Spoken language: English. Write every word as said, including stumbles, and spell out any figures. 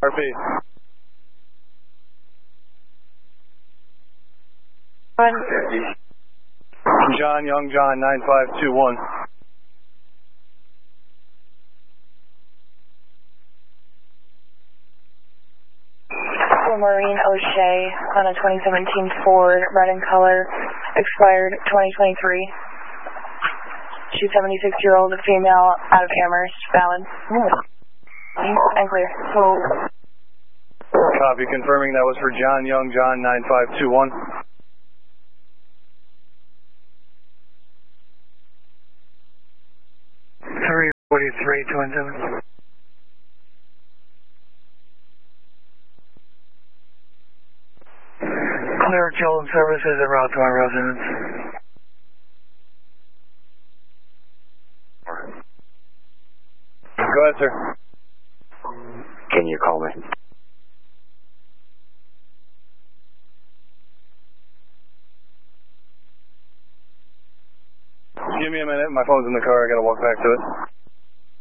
R P. John Young John nine five two one. Maureen O'Shea on a twenty seventeen Ford, red in color, expired twenty twenty-three. She's seventy-six year old, female, out of Amherst, valid. And clear. Copy, confirming that was for John Young John nine five two one. three forty-three twenty-seven. Clear children's services en route to my residence. Go ahead, sir. Can you call me? Give me a minute. My phone's in the car. I gotta walk back to it.